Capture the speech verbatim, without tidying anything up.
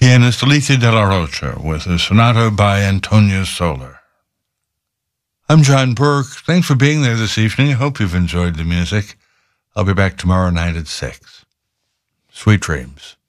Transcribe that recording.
Pianist Alicia De La Rocha with a sonata by Antonio Soler. I'm John Burke. Thanks for being there this evening. I hope you've enjoyed the music. I'll be back tomorrow night at six. Sweet dreams.